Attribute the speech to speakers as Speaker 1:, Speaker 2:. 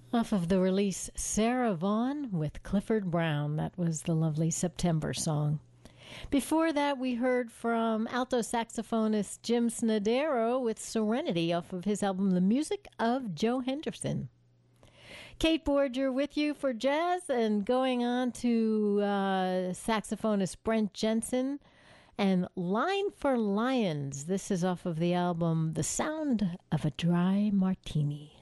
Speaker 1: Off of the release Sarah Vaughan with Clifford Brown. That was the lovely September song. Before that, we heard from alto saxophonist Jim Snodero with Serenity off of his album The Music of Joe Henderson. Kate Borger with you for jazz, and going on to saxophonist Brent Jensen and Line for Lions. This is off of the album The Sound of a Dry Martini.